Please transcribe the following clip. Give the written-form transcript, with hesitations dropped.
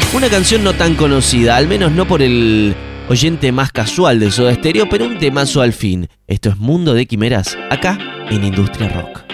Una canción no tan conocida, al menos no por el oyente más casual de Soda Stereo, pero un temazo al fin. Esto es Mundo de Quimeras, acá en Industria Rock.